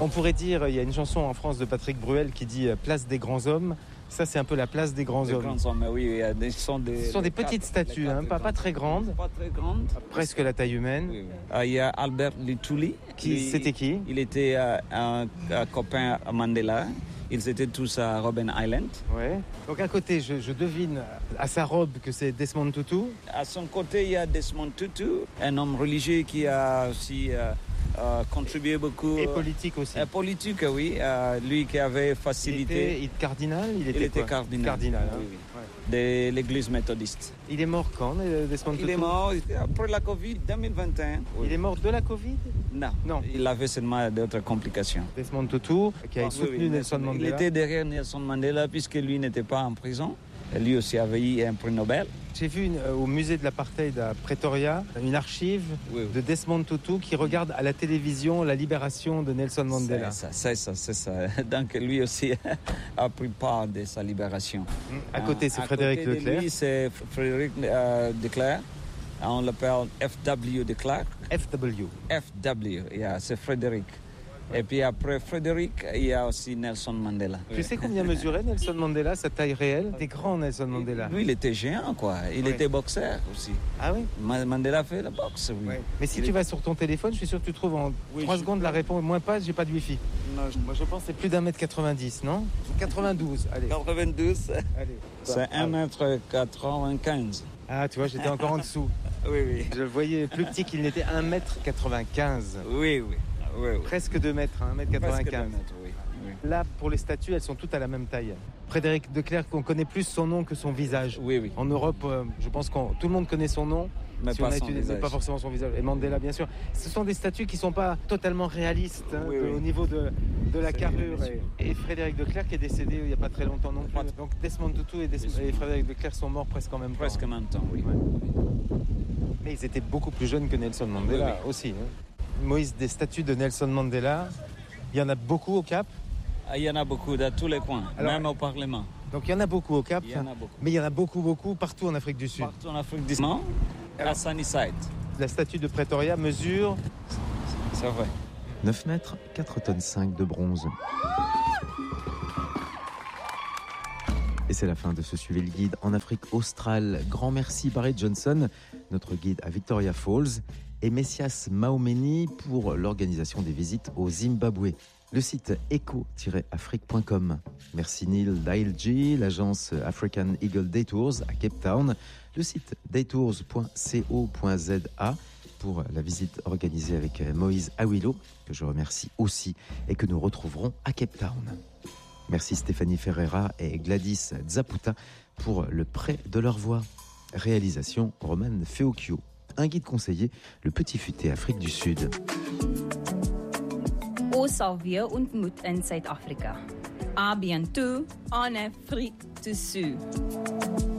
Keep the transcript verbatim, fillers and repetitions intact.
On pourrait dire, il y a une chanson en France de Patrick Bruel qui dit « Place des grands hommes ». Ça, c'est un peu la place des grands des hommes. Grands hommes, oui, ce sont des, Ce sont des des petites quatre, statues, hein, pas, pas très grandes. Pas très grandes. Presque la taille humaine. Oui, oui. Euh, il y a Albert Luthuli. Qui, c'était qui? Il était euh, un, un copain à Mandela. Ils étaient tous à Robben Island. Ouais. Donc à côté, je, je devine à sa robe que c'est Desmond Tutu. À son côté, il y a Desmond Tutu, un homme religieux qui a aussi euh, euh, contribué beaucoup. Et politique aussi. Euh, politique, oui. Euh, lui qui avait facilité. Il était cardinal. Il était, il était quoi? cardinal. Cardinal. Hein. Oui, oui. Ouais. De l'église méthodiste. Il est mort quand, Desmond Tutu? Il est mort après la Covid deux mille vingt et un. Oui. Il est mort de la Covid? Non. Non. Il avait seulement d'autres complications. Desmond Tutu, qui a ah, soutenu oui, oui. Nelson Mandela. Il était derrière Nelson Mandela puisque lui n'était pas en prison. Lui aussi avait eu un prix Nobel. J'ai vu une, euh, au musée de l'apartheid à Pretoria une archive oui, oui. de Desmond Tutu qui regarde à la télévision la libération de Nelson Mandela. C'est ça, c'est ça, c'est ça. Donc lui aussi a pris part de sa libération. Mmh. À côté, c'est à Frédéric côté de Klerk. Lui, c'est Frédéric euh, de Klerk. On l'appelle F W de Klerk. F W. F W, yeah, c'est Frédéric. Et puis après Frédéric, il y a aussi Nelson Mandela. Tu sais combien mesurait Nelson Mandela, sa taille réelle? C'était grand, Nelson Mandela. Lui, il était géant, quoi. Il oui. était boxeur aussi. Ah oui? Mandela fait la boxe, oui. oui. Mais si il tu est... vas sur ton téléphone, je suis sûr que tu trouves en oui, trois secondes la réponse. Moins pas, j'ai pas de wifi. Non, je... Moi, je pense que c'est plus d'un mètre quatre-vingt-dix, non? quatre-vingt-douze, allez. quatre-vingt-douze. Allez. C'est un mètre quatre-vingt-quinze. Ah, tu vois, j'étais encore en dessous. Oui, oui. Je le voyais plus petit qu'il n'était un mètre quatre-vingt-quinze. Oui, oui. Oui, oui. Presque deux mètres, un mètre quatre-vingt-quinze. Oui, oui. Là, pour les statues, elles sont toutes à la même taille. Frédéric de Klerk, on connaît plus son nom que son visage. Oui, oui. En Europe, euh, je pense que tout le monde connaît son nom, mais si pas, on a son étudié, visage. Pas forcément son visage. Et Mandela, bien sûr. Ce sont des statues qui ne sont pas totalement réalistes hein, oui, de, oui. au niveau de, de la carrure. Et, et Frédéric de Klerk est décédé il n'y a pas très longtemps non plus. Donc Desmond Tutu et, Des- et Frédéric de Klerk sont morts presque en même presque temps. Presque en même temps, oui. Ouais. Mais ils étaient beaucoup plus jeunes que Nelson Mandela oui, oui. aussi. Hein. Moïse, des statues de Nelson Mandela, il y en a beaucoup au Cap? Il y en a beaucoup dans tous les coins, alors, même au Parlement. Donc il y en a beaucoup au Cap, il y en a beaucoup. Mais il y en a beaucoup, beaucoup partout en Afrique du Sud. Partout en Afrique du Sud, à Sunnyside. La statue de Pretoria mesure... C'est vrai. neuf mètres, quatre tonnes cinq de bronze. Et c'est la fin de ce Suivez le guide en Afrique australe. Grand merci Barry Johnson, notre guide à Victoria Falls, et Messias Maomeni pour l'organisation des visites au Zimbabwe. Le site eco tiret afrique point com. Merci Neil Dailji, l'agence African Eagle Day Tours à Cape Town, le site daytours point co point za pour la visite organisée avec Moïse Awilo, que je remercie aussi et que nous retrouverons à Cape Town. Merci Stéphanie Ferreira et Gladys Zaputa pour le prêt de leur voix. Réalisation Roman Feocchio. Un guide conseillé, le Petit Futé Afrique du Sud. Ons sal weer ontmoet in Suid-Afrika. A bientôt en Afrique du Sud.